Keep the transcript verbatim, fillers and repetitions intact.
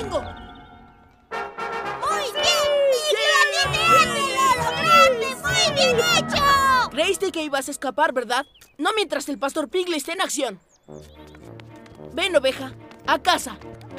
tengo! ¡Muy bien! ¡Sí, lo lograste! ¡Muy bien hecho! Creíste que ibas a escapar, ¿verdad? No mientras el pastor Piglet esté en acción. Ven, oveja, a casa.